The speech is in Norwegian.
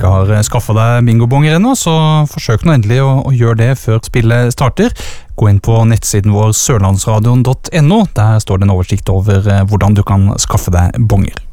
ikke har skaffet deg bingobonger ennå, så forsøk nå endelig å gjøre det før spillet starter. Gå inn på nettsiden vår sørlandsradion.no, der står det en oversikt over hvordan du kan skaffe deg bonger.